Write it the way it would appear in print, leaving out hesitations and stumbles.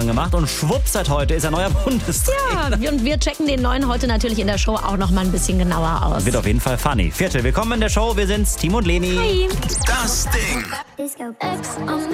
dran gemacht und schwupps, seit heute ist er neuer Bundestrainer. Ja, und wir checken den neuen heute natürlich in der Show auch noch mal ein bisschen genauer aus. Wird auf jeden Fall funny. Viertel, willkommen in der Show. Wir sind's, Timo und Leni. Hi. Das Ding.